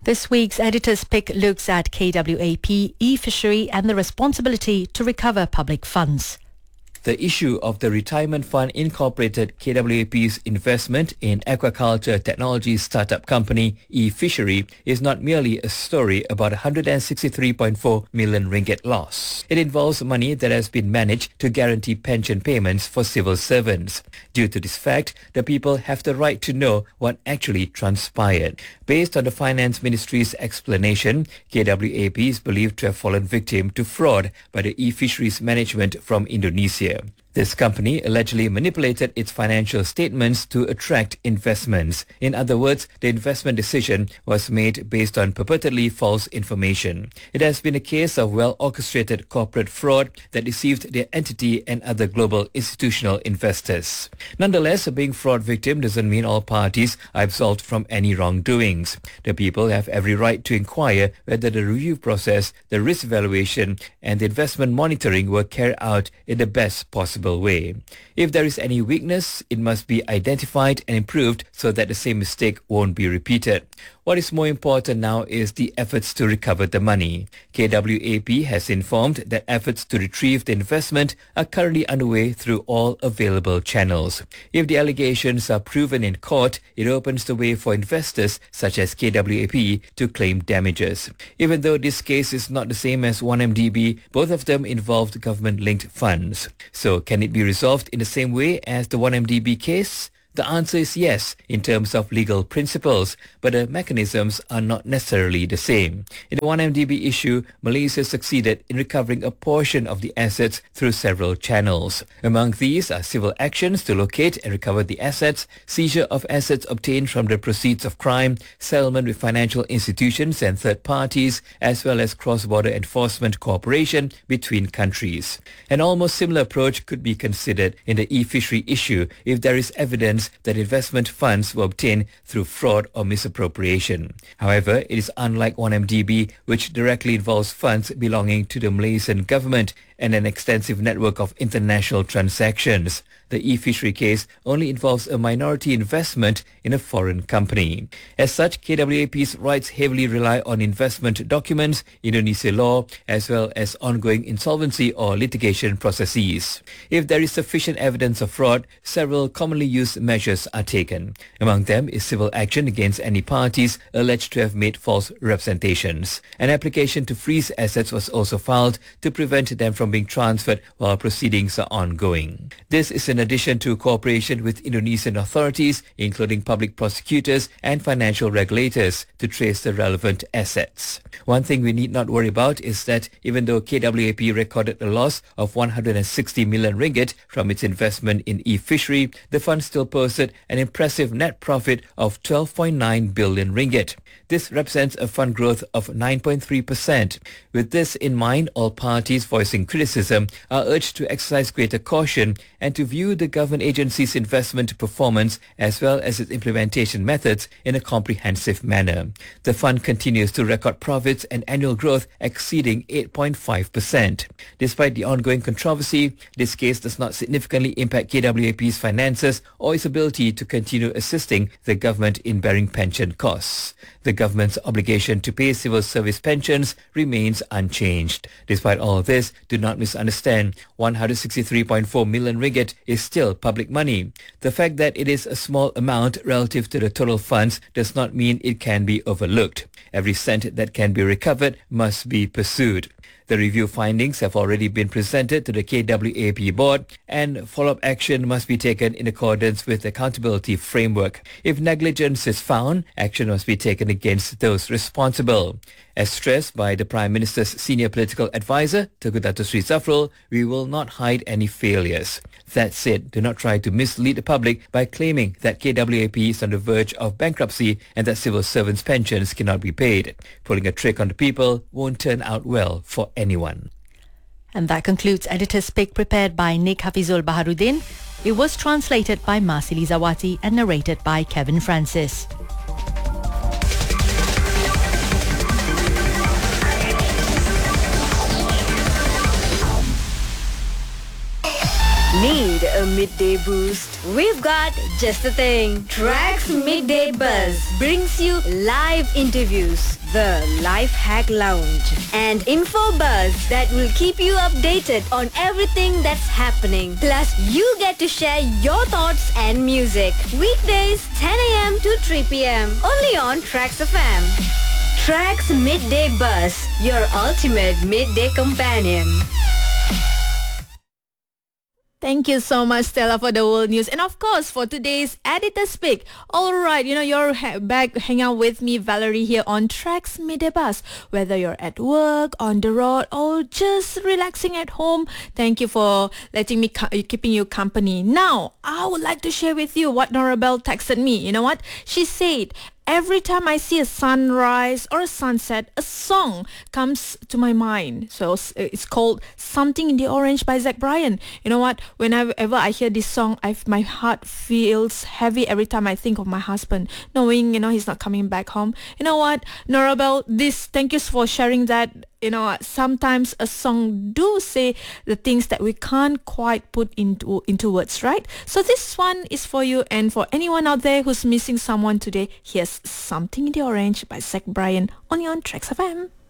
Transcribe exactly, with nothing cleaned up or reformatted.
This week's Editor's Pick looks at K W A P, e-fishery and the responsibility to recover public funds. The issue of the Retirement Fund Incorporated K W A P's investment in aquaculture technology startup company e-fishery is not merely a story about one hundred sixty-three point four million ringgit loss. It involves money that has been managed to guarantee pension payments for civil servants. Due to this fact, the people have the right to know what actually transpired. Based on the Finance Ministry's explanation, K W A P is believed to have fallen victim to fraud by the e-fisheries management from Indonesia. This company allegedly manipulated its financial statements to attract investments. In other words, the investment decision was made based on purportedly false information. It has been a case of well-orchestrated corporate fraud that deceived the entity and other global institutional investors. Nonetheless, being fraud victim doesn't mean all parties are absolved from any wrongdoings. The people have every right to inquire whether the review process, the risk evaluation, and the investment monitoring were carried out in the best possible way. If there is any weakness, it must be identified and improved so that the same mistake won't be repeated. What is more important now is the efforts to recover the money. K W A P has informed that efforts to retrieve the investment are currently underway through all available channels. If the allegations are proven in court, it opens the way for investors such as K W A P to claim damages. Even though this case is not the same as one M D B, both of them involved government-linked funds. So can it be resolved in the same way as the one M D B case? The answer is yes, in terms of legal principles, but the mechanisms are not necessarily the same. In the one M D B issue, Malaysia succeeded in recovering a portion of the assets through several channels. Among these are civil actions to locate and recover the assets, seizure of assets obtained from the proceeds of crime, settlement with financial institutions and third parties, as well as cross-border enforcement cooperation between countries. An almost similar approach could be considered in the e-fishery issue if there is evidence that investment funds were obtained through fraud or misappropriation. However, it is unlike one M D B, which directly involves funds belonging to the Malaysian government and an extensive network of international transactions. The e-fishery case only involves a minority investment in a foreign company. As such, K W A P's rights heavily rely on investment documents, Indonesia law, as well as ongoing insolvency or litigation processes. If there is sufficient evidence of fraud, several commonly used measures are taken. Among them is civil action against any parties alleged to have made false representations. An application to freeze assets was also filed to prevent them from being transferred while proceedings are ongoing. This is in addition to cooperation with Indonesian authorities, including public prosecutors and financial regulators, to trace the relevant assets. One thing we need not worry about is that even though K W A P recorded a loss of one hundred sixty million ringgit from its investment in e-fishery, the fund still posted an impressive net profit of twelve point nine billion ringgit. This represents a fund growth of nine point three percent. With this in mind, all parties voicing criticism are urged to exercise greater caution and to view the government agency's investment performance as well as its implementation methods in a comprehensive manner. The fund continues to record profits and annual growth exceeding eight point five percent. Despite the ongoing controversy, this case does not significantly impact K W A P's finances or its ability to continue assisting the government in bearing pension costs. The government's obligation to pay civil service pensions remains unchanged. Despite all this, do not misunderstand, one hundred sixty-three point four million ringgit is still public money. The fact that it is a small amount relative to the total funds does not mean it can be overlooked. Every cent that can be recovered must be pursued. The review findings have already been presented to the K W A P board and follow-up action must be taken in accordance with the accountability framework. If negligence is found, action must be taken against those responsible. As stressed by the Prime Minister's senior political advisor, Tengku Dato Sri Zafrul, we will not hide any failures. That said, do not try to mislead the public by claiming that K W A P is on the verge of bankruptcy and that civil servants' pensions cannot be paid. Pulling a trick on the people won't turn out well for anyone. And that concludes Editor's Pick prepared by Nick Hafizul Baharuddin. It was translated by Masili Zawati and narrated by Kevin Francis. Need a midday boost? We've got just the thing. Tracks Midday Buzz brings you live interviews, the Life Hack Lounge, and info buzz that will keep you updated on everything that's happening. Plus, you get to share your thoughts and music. Weekdays, ten a.m. to three p.m. Only on Tracks F M. Tracks Midday Buzz, your ultimate midday companion. Thank you so much, Stella, for the world news. And of course, for today's Editor Speak. All right, you know, you're ha- back hang out with me, Valerie, here on Tracks Midday Buzz. Whether you're at work, on the road, or just relaxing at home, thank you for letting me, co- keeping you company. Now, I would like to share with you what Norabelle texted me. You know what? She said, every time I see a sunrise or a sunset, a song comes to my mind. So it's called Something in the Orange by Zach Bryan. You know what? Whenever I hear this song, I've, my heart feels heavy every time I think of my husband, knowing, you know, he's not coming back home. You know what, Norabelle, this, thank you for sharing that. You know, sometimes a song do say the things that we can't quite put into into words, right? So this one is for you, and for anyone out there who's missing someone today, here's Something in the Orange by Zach Bryan, only on Tracks F M.